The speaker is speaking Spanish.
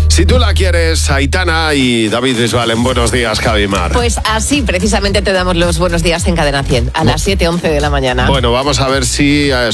Si tú la quieres, Aitana y David Bisbal en Buenos Días, Javimar. Pues así precisamente te damos los buenos días en Cadena 100, a las 7:11 de la mañana. Bueno, vamos a ver si